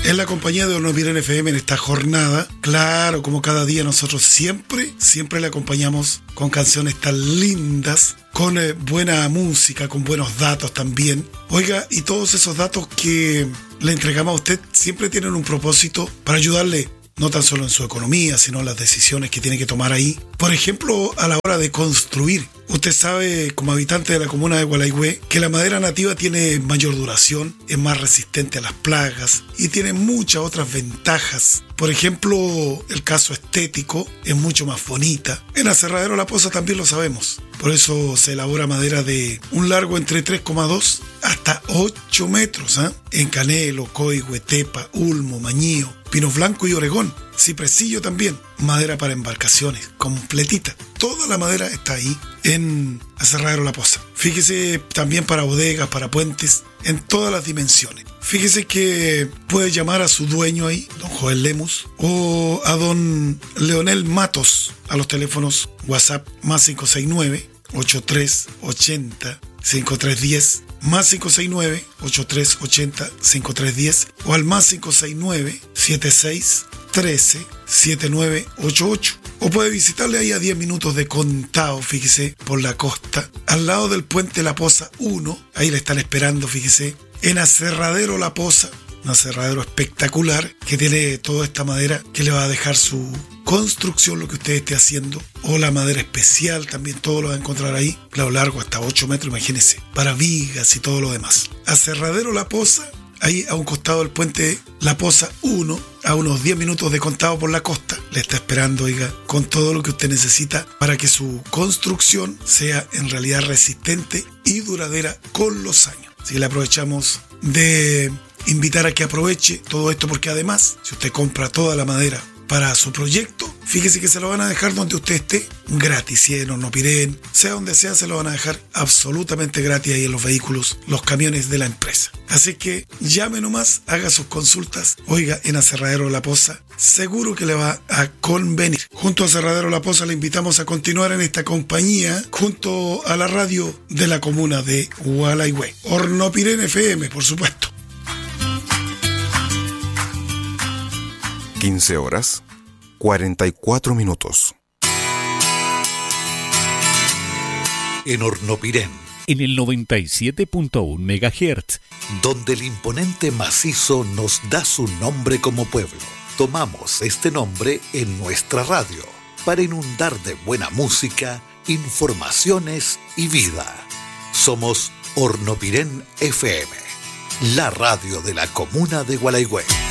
En la compañía de Hornopiren FM en esta jornada, claro, como cada día nosotros siempre le acompañamos con canciones tan lindas, con buena música, con buenos datos también. Oiga, y todos esos datos que le entregamos a usted siempre tienen un propósito para ayudarle, no tan solo en su economía, sino en las decisiones que tiene que tomar ahí. Por ejemplo, a la hora de construir. Usted sabe, como habitante de la comuna de Gualeguay, que la madera nativa tiene mayor duración, es más resistente a las plagas y tiene muchas otras ventajas. Por ejemplo, el caso estético es mucho más bonita. En Aserradero La Poza también lo sabemos. Por eso se elabora madera de un largo entre 3,2 hasta 8 metros, en Canelo, Coihue, Tepa, Ulmo, Mañío, Pino Blanco y Oregón. Cipresillo también. Madera para embarcaciones, completita. Toda la madera está ahí en Aserradero La Poza. Fíjese también para bodegas, para puentes, en todas las dimensiones. Fíjese que puede llamar a su dueño ahí, don Joel Lemus, o a don Leonel Matos, a los teléfonos WhatsApp más 569-8380-5310, más 569-8380-5310, o al más 569-7613-7988. O puede visitarle ahí a 10 minutos de Contao, fíjese, por la costa, al lado del puente La Poza 1, ahí le están esperando, fíjese, en Aserradero La Poza, un aserradero espectacular que tiene toda esta madera que le va a dejar su construcción, lo que usted esté haciendo, o la madera especial, también todo lo va a encontrar ahí, a lo largo hasta 8 metros, imagínese, para vigas y todo lo demás. Aserradero La Poza, ahí a un costado del puente La Poza 1, a unos 10 minutos de Contao por la costa, le está esperando, oiga, con todo lo que usted necesita para que su construcción sea en realidad resistente y duradera con los años. Así que le aprovechamos de invitar a que aproveche todo esto, porque además, si usted compra toda la madera para su proyecto, fíjese que se lo van a dejar donde usted esté, gratis, si en Hornopiren, sea donde sea, se lo van a dejar absolutamente gratis ahí en los vehículos, los camiones de la empresa. Así que llame nomás, haga sus consultas, oiga, en Aserradero La Poza, seguro que le va a convenir. Junto a Aserradero La Poza le invitamos a continuar en esta compañía, junto a la radio de la comuna de Gualeguay. Hornopiren FM, por supuesto. 15 horas, 44 minutos. En Hornopiren, en el 97.1 MHz, donde el imponente macizo nos da su nombre como pueblo, tomamos este nombre en nuestra radio para inundar de buena música, informaciones y vida. Somos Hornopiren FM, la radio de la comuna de Gualeguay.